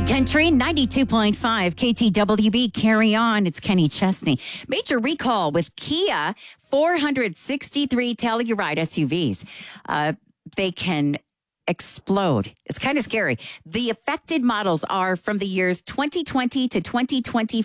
Country 92.5 KTWB. Carry on. It's Kenny Chesney. Major recall with Kia 463 Telluride SUVs. They can explode. It's kind of scary. The affected models are from the years 2020 to 2024.